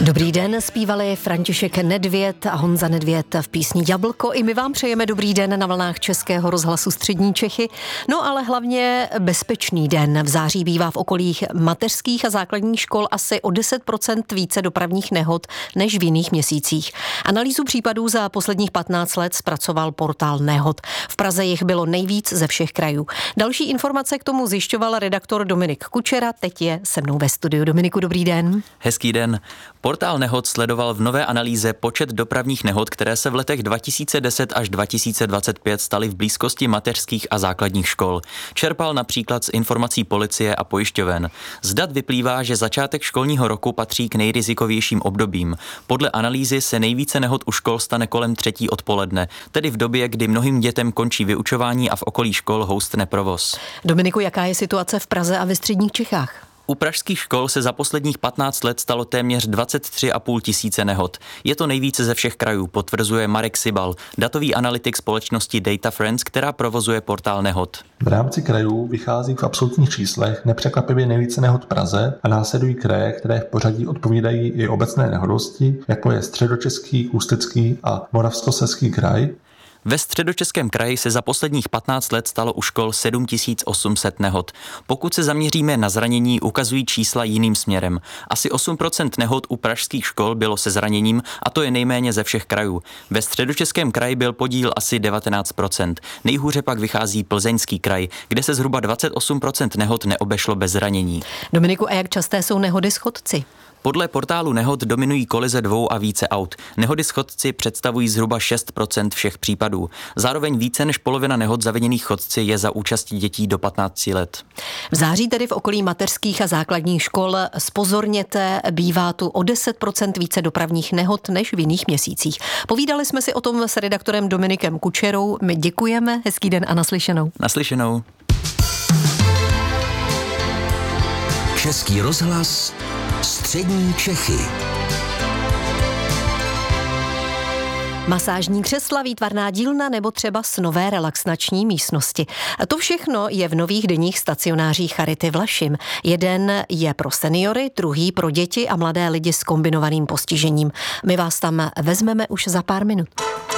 Dobrý den, zpívali František Nedvěd a Honza Nedvěd v písni Jablko. I my vám přejeme dobrý den na vlnách Českého rozhlasu Střední Čechy. No ale hlavně bezpečný den. V září bývá v okolích mateřských a základních škol asi o 10% více dopravních nehod než v jiných měsících. Analýzu případů za posledních 15 let zpracoval portál Nehod. V Praze jich bylo nejvíc ze všech krajů. Další informace k tomu zjišťoval redaktor Dominik Kučera. Teď je se mnou ve studiu. Dominiku, dobrý den. Hezký den. Portál Nehod sledoval v nové analýze počet dopravních nehod, které se v letech 2010 až 2025 staly v blízkosti mateřských a základních škol. Čerpal například z informací policie a pojišťoven. Z dat vyplývá, že začátek školního roku patří k nejrizikovějším obdobím. Podle analýzy se nejvíce nehod u škol stane kolem 3. odpoledne, tedy v době, kdy mnohým dětem končí vyučování a v okolí škol houstne provoz. Dominiku, jaká je situace v Praze a ve středních Čechách? U pražských škol se za posledních 15 let stalo téměř 23,5 tisíce nehod. Je to nejvíce ze všech krajů, potvrzuje Marek Sibal, datový analytik společnosti Data Friends, která provozuje portál Nehod. V rámci krajů vychází v absolutních číslech nepřekvapivě nejvíce nehod v Praze a následují kraje, které v pořadí odpovídají i obecné nehodosti, jako je Středočeský, Ústecký a Moravskoslezský kraj. Ve Středočeském kraji se za posledních 15 let stalo u škol 7800 nehod. Pokud se zaměříme na zranění, ukazují čísla jiným směrem. Asi 8% nehod u pražských škol bylo se zraněním a to je nejméně ze všech krajů. Ve Středočeském kraji byl podíl asi 19%. Nejhůře pak vychází Plzeňský kraj, kde se zhruba 28% nehod neobešlo bez zranění. Dominiku, a jak časté jsou nehody s chodci? Podle portálu Nehod dominují kolize 2 a více aut. Nehody s chodci představují zhruba 6% všech případů. Zároveň více než polovina nehod zaviněných chodci je za účastí dětí do 15 let. V září tedy v okolí mateřských a základních škol zpozorněte, bývá tu o 10% více dopravních nehod než v jiných měsících. Povídali jsme si o tom s redaktorem Dominikem Kučerou. My děkujeme, hezký den a naslyšenou. Naslyšenou. Český rozhlas Střední Čechy. Masážní křesla, výtvarná dílna nebo třeba snové relaxační místnosti. To všechno je v nových denních stacionářích Charity Vlašim. Jeden je pro seniory, druhý pro děti a mladé lidi s kombinovaným postižením. My vás tam vezmeme už za pár minut.